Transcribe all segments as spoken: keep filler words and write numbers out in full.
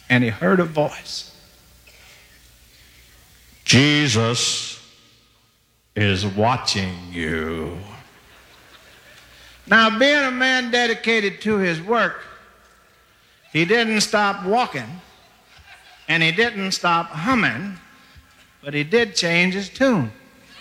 and he heard a voice. Jesus is watching you. Now, being a man dedicated to his work, he didn't stop walking and he didn't stop humming, but he did change his tune.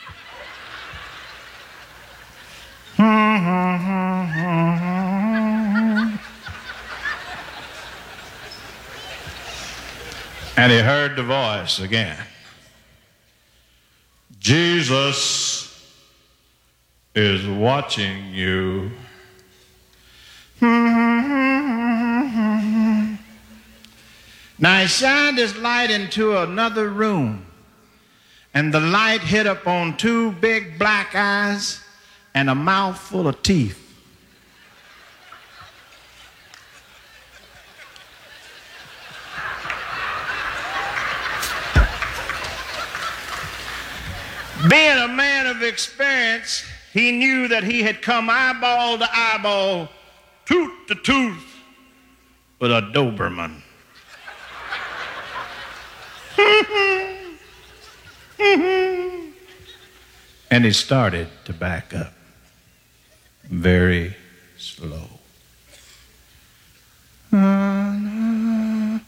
And he heard the voice again. Jesus is watching you. Now he shined his light into another room, and the light hit upon two big black eyes and a mouth full of teeth. Being a man of experience, he knew that he had come eyeball to eyeball, tooth to tooth with a Doberman. And he started to back up very slow. And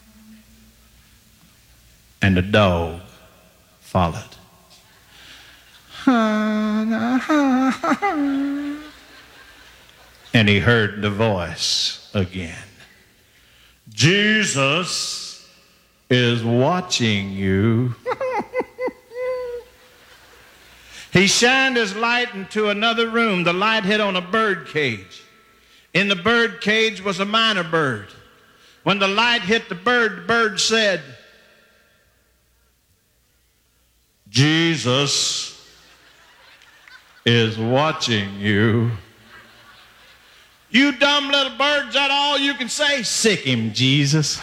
the dog followed. And he heard the voice again. Jesus is watching you. He shined his light into another room. The light hit on a bird cage. In the bird cage was a minor bird. When the light hit the bird, the bird said, Jesus is watching you. You dumb little bird, is that all you can say? Sick him, Jesus.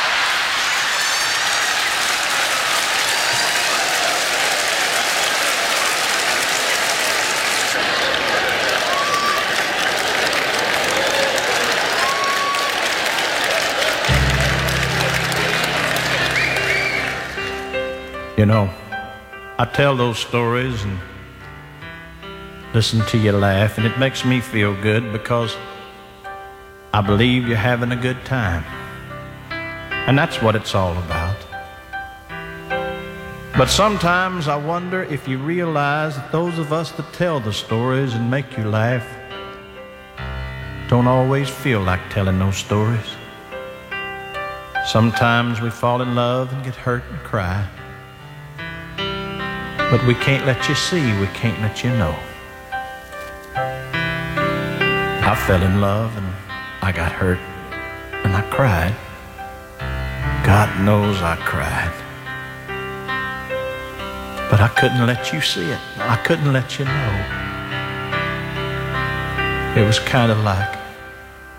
You know, I tell those stories and listen to you laugh, and it makes me feel good because I believe you're having a good time. And that's what it's all about. But sometimes I wonder if you realize that those of us that tell the stories and make you laugh don't always feel like telling those stories. Sometimes we fall in love and get hurt and cry. But we can't let you see, we can't let you know. I fell in love and I got hurt and I cried. God knows I cried. But I couldn't let you see it. I couldn't let you know. It was kind of like